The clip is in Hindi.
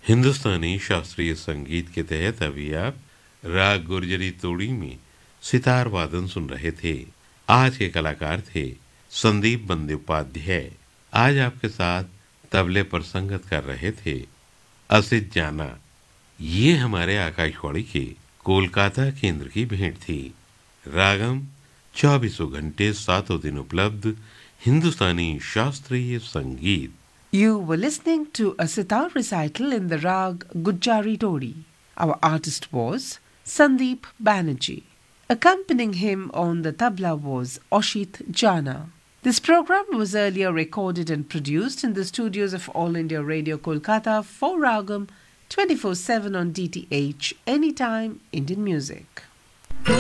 हिंदुस्तानी शास्त्रीय संगीत के तहत अभी आप राग गुर्जरी तोड़ी में सितार वादन सुन रहे थे। आज के कलाकार थे संदीप बंदोपाध्याय। आज आपके साथ तबले पर संगत कर रहे थे असित जाना। ये हमारे आकाशवाणी के कोलकाता केंद्र की भेंट थी। रागम 24 घंटे 7 दिन उपलब्ध हिंदुस्तानी शास्त्रीय संगीत। You were listening to a sitar recital in the rag Gujjari Todi. Our artist was Sandeep Banerjee. Accompanying him on the tabla was Oshit Jana. This program was earlier recorded and produced in the studios of All India Radio Kolkata for Ragam 24/7 on DTH Anytime Indian Music.